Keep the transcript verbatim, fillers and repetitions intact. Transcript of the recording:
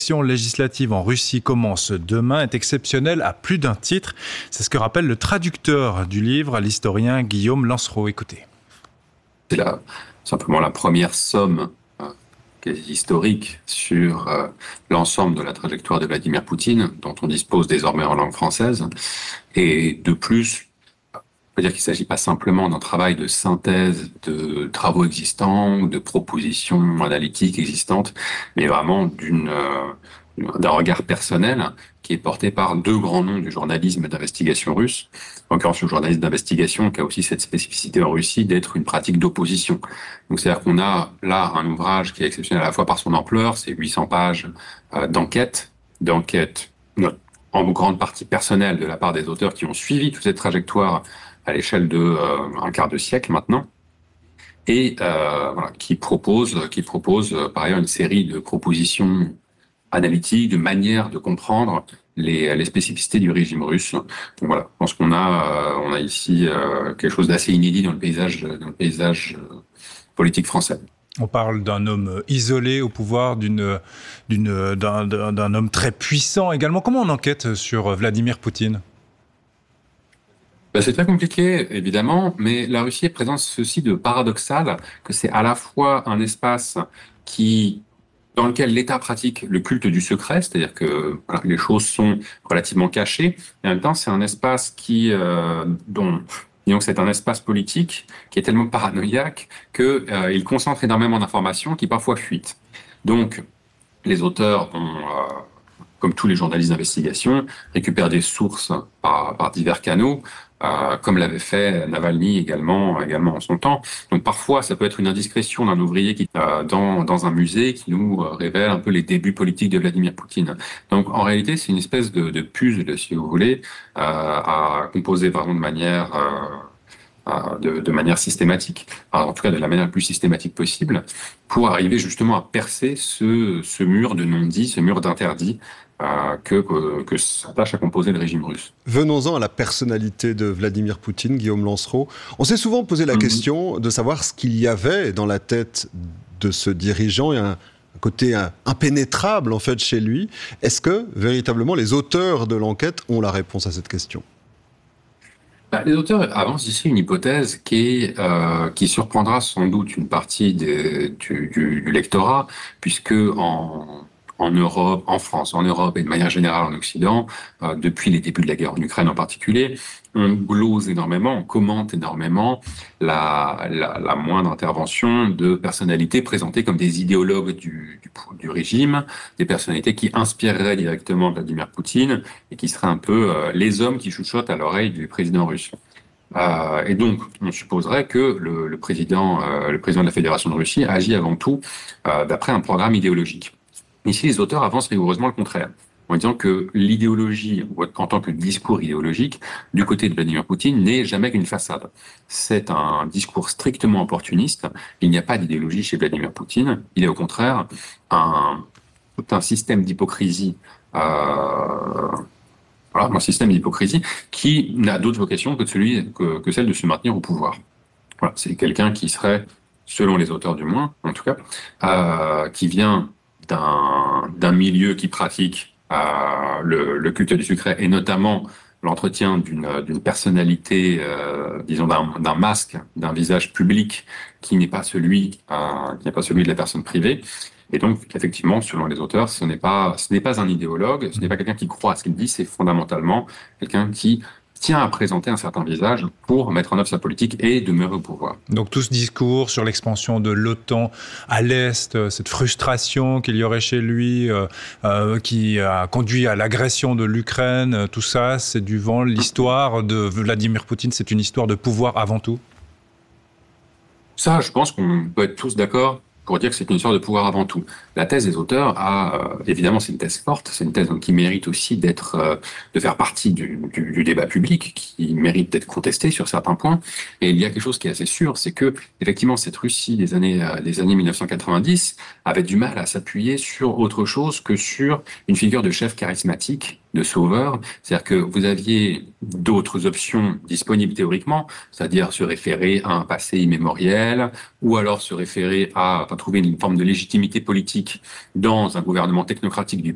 L'élection législative en Russie commence demain, est exceptionnelle à plus d'un titre. C'est ce que rappelle le traducteur du livre, l'historien Guillaume Lancereau. Écoutez. C'est la, simplement la première somme euh, quasi historique sur euh, l'ensemble de la trajectoire de Vladimir Poutine, dont on dispose désormais en langue française. Et de plus, on peut dire qu'il ne s'agit pas simplement d'un travail de synthèse de travaux existants ou de propositions analytiques existantes, mais vraiment d'une euh, d'un regard personnel qui est porté par deux grands noms du journalisme d'investigation russe. En l'occurrence, le journalisme d'investigation qui a aussi cette spécificité en Russie d'être une pratique d'opposition. Donc, c'est-à-dire qu'on a là un ouvrage qui est exceptionnel à la fois par son ampleur, c'est huit cents pages euh, d'enquête, d'enquête en grande partie personnelle de la part des auteurs qui ont suivi toute cette trajectoire à l'échelle de euh, un quart de siècle maintenant, et euh, voilà, qui propose, qui propose euh, par ailleurs une série de propositions analytiques, de manières de comprendre les, les spécificités du régime russe. Donc voilà, je pense qu'on a, euh, on a ici euh, quelque chose d'assez inédit dans le paysage, dans le paysage euh, politique français. On parle d'un homme isolé au pouvoir, d'une, d'une, d'un, d'un homme très puissant également. Comment on enquête sur Vladimir Poutine ? Ben, c'est très compliqué, évidemment, mais la Russie présente ceci de paradoxal, que c'est à la fois un espace qui, dans lequel l'État pratique le culte du secret, c'est-à-dire que voilà, les choses sont relativement cachées, et en même temps, c'est un espace qui, euh, dont, disons que c'est un espace politique qui est tellement paranoïaque qu'il euh, concentre énormément d'informations qui parfois fuitent. Donc, les auteurs ont, euh, comme tous les journalistes d'investigation, récupèrent des sources par, par divers canaux, euh, comme l'avait fait Navalny également, également en son temps. Donc parfois, ça peut être une indiscrétion d'un ouvrier qui euh, dans, dans un musée qui nous euh, révèle un peu les débuts politiques de Vladimir Poutine. Donc en réalité, c'est une espèce de, de puzzle, si vous voulez, euh, à composer vraiment de manière... Euh, De, de manière systématique, alors, en tout cas de la manière la plus systématique possible, pour arriver justement à percer ce, ce mur de non-dit, ce mur d'interdit euh, que, que, que s'attache à composer le régime russe. Venons-en à la personnalité de Vladimir Poutine, Guillaume Lancereau. On s'est souvent posé la mmh. question de savoir ce qu'il y avait dans la tête de ce dirigeant, et un, un côté un, impénétrable en fait chez lui. Est-ce que véritablement les auteurs de l'enquête ont la réponse à cette question ? Bah, les auteurs avancent ici une hypothèse qui, est, euh, qui surprendra sans doute une partie des, du, du, du lectorat, puisque en, en Europe, en France, en Europe et de manière générale en Occident, euh, depuis les débuts de la guerre en Ukraine en particulier, on glose énormément, on commente énormément la, la, la moindre intervention de personnalités présentées comme des idéologues du, du, du régime, des personnalités qui inspireraient directement Vladimir Poutine et qui seraient un peu euh, les hommes qui chuchotent à l'oreille du président russe. Euh, et donc, on supposerait que le, le président, euh, le président de la Fédération de Russie agit avant tout euh, d'après un programme idéologique. Ici, les auteurs avancent rigoureusement le contraire, en disant que l'idéologie, en tant que discours idéologique, du côté de Vladimir Poutine, n'est jamais qu'une façade. C'est un discours strictement opportuniste. Il n'y a pas d'idéologie chez Vladimir Poutine. Il est au contraire un, tout un système d'hypocrisie, euh, voilà, un système d'hypocrisie qui n'a d'autre vocation que, de celui, que, que celle de se maintenir au pouvoir. Voilà, c'est quelqu'un qui serait, selon les auteurs du moins, en tout cas, euh, qui vient d'un, d'un milieu qui pratique Euh, le, le culte du secret et notamment l'entretien d'une, d'une personnalité, euh, disons d'un, d'un masque, d'un visage public qui n'est pas celui, euh, qui n'est pas celui de la personne privée. Et donc, effectivement, selon les auteurs, ce n'est pas, ce n'est pas un idéologue, ce n'est pas quelqu'un qui croit à ce qu'il dit, c'est fondamentalement quelqu'un qui tient à présenter un certain visage pour mettre en œuvre sa politique et demeurer au pouvoir. Donc tout ce discours sur l'expansion de l'OTAN à l'Est, cette frustration qu'il y aurait chez lui, euh, euh, qui a conduit à l'agression de l'Ukraine, tout ça, c'est du vent. L'histoire de Vladimir Poutine, c'est une histoire de pouvoir avant tout ? Ça, je pense qu'on peut être tous d'accord pour dire que c'est une histoire de pouvoir avant tout. La thèse des auteurs a, euh, évidemment, c'est une thèse forte, c'est une thèse donc, qui mérite aussi d'être, euh, de faire partie du, du, du débat public, qui mérite d'être contestée sur certains points. Et il y a quelque chose qui est assez sûr, c'est que, effectivement, cette Russie des années, euh, des années mille neuf cent quatre-vingt-dix avait du mal à s'appuyer sur autre chose que sur une figure de chef charismatique, de sauveur. C'est-à-dire que vous aviez d'autres options disponibles théoriquement, c'est-à-dire se référer à un passé immémoriel, ou alors se référer à, enfin, trouver une forme de légitimité politique dans un gouvernement technocratique du